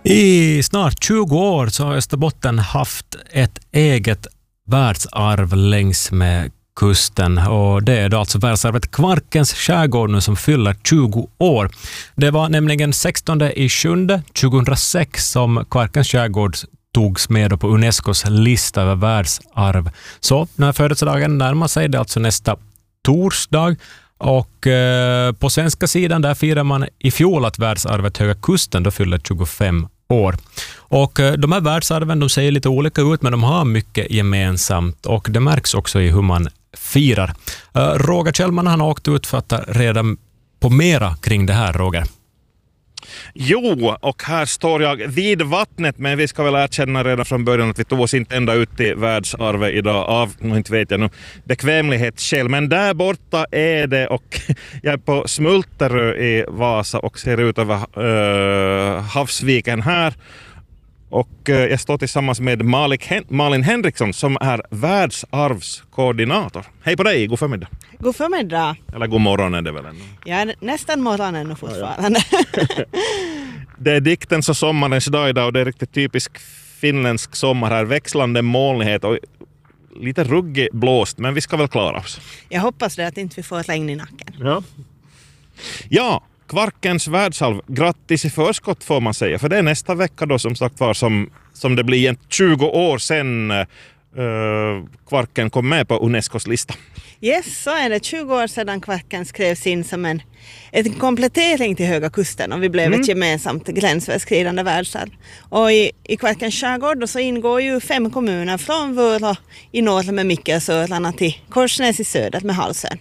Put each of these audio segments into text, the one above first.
I snart 20 år så har Österbotten haft ett eget världsarv längs med kusten, och det är då alltså världsarvet Kvarkens skärgård nu som fyller 20 år. Det var nämligen 16/7/2006 som Kvarkens skärgård togs med på Unescos lista över världsarv. Så när födelsedagen närmar sig, det alltså nästa torsdag, och på svenska sidan där firar man i fjol att världsarvet Höga Kusten då fyller 25 år. Och de här världsarven, de ser lite olika ut, men de har mycket gemensamt, och det märks också i hur man firar. Roger Kjellman, han har åkt ut för att ta reda på mera kring det här, Roger. Jo, och här står jag vid vattnet, men vi ska väl erkänna redan från början att vi tog oss inte ända ut till världsarvet idag av, inte vet jag nu, bekvämlighetsskäl. Men där borta är det, och jag är på Smulterö i Vasa och ser ut över havsviken här. Och jag står tillsammans med Malin Henriksson som är världsarvskoordinator. Hej på dig, god förmiddag. God förmiddag. Eller god morgon är det väl ännu. Ja, nästan morgon ännu fortfarande. Det är diktens och sommarens dag idag, och det är riktigt typisk finländsk sommar här. Växlande molnighet och lite ruggig blåst, men vi ska väl klara oss. Jag hoppas det, att inte vi får ett regn i nacken. Ja, Kvarkens världsarv, grattis i förskott får man säga. För det är nästa vecka då som sagt var som det blir 20 år sedan Kvarken kom med på Unescos lista. Yes, så är det 20 år sedan Kvarken skrevs in som en komplettering till Höga Kusten, och vi blev ett gemensamt gränsöverskridande världsarv. Och i Kvarkens skärgård så ingår ju 5 kommuner från Vörå i norr med Mikkelsöarna till Korsnäs i söder med Halsön.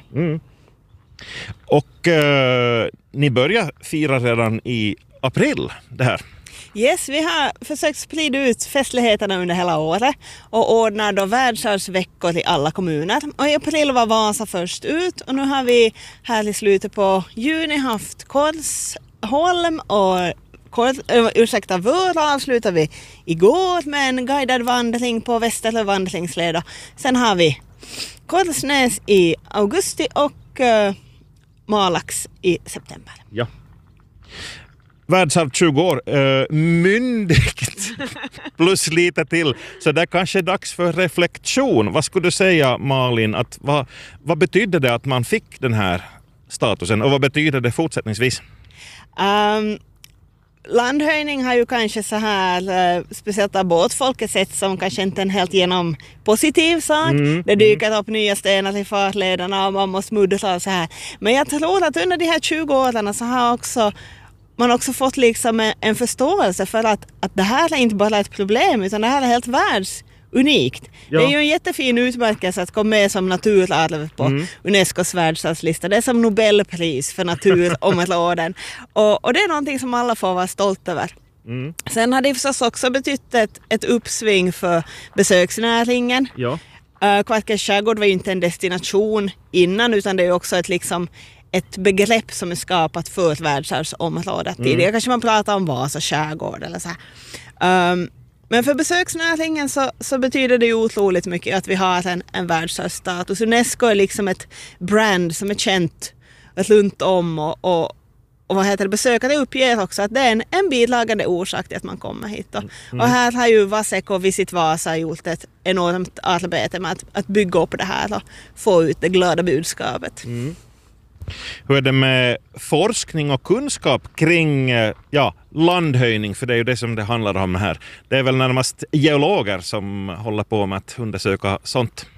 Och ni börjar fira redan i april det här. Yes, vi har försökt sprida ut festligheterna under hela året och ordnar då världsarvsveckor i alla kommuner. Och i april var Vasa först ut, och nu har vi här i slutet på juni haft Korsholm och Vörå avslutar vi igår med en guidad vandring på Västerlö vandringsled. Sen har vi Korsnäs i augusti och Malax i september. Ja. Världsarv 20 år, myndigt plus lite till. Så det är kanske dags för reflektion. Vad skulle du säga, Malin, att vad betyder det att man fick den här statusen, och vad betyder det fortsättningsvis? Landhöjning har ju kanske så här, speciellt av båtfolket sett som kanske inte en helt genom positiv sak. Det dyker upp nya stenar i fartlederna och man måste muddra och så här. Men jag tror att under de här 20 åren så har man också fått liksom en förståelse för att det här är inte bara ett problem, utan det här är helt världsunikt. Ja. Det är ju en jättefin utmärkelse att komma med som naturarv på Unescos världsarvslista. Det är som Nobelpris för naturområden. och det är någonting som alla får vara stolta över. Sen har det förstås också betytt ett uppsving för besöksnäringen. Ja. Kvarkens skärgård var ju inte en destination innan, utan det är också ett begrepp som är skapat för världsarvsområdet. Tidigare kanske man pratar om Vasa skärgård eller så här. Men för besöksnäringen så betyder det ju otroligt mycket att vi har en världsarvsstatus. Unesco är liksom ett brand som är känt runt om, och besökare uppger också att det är en bidragande orsak till att man kommer hit. Och här har ju Vaseco Visit Vasa gjort ett enormt arbete med att bygga upp det här och få ut det glada budskapet. Hur är det med forskning och kunskap kring landhöjning? För det är ju det som det handlar om här. Det är väl närmast geologer som håller på med att undersöka sånt.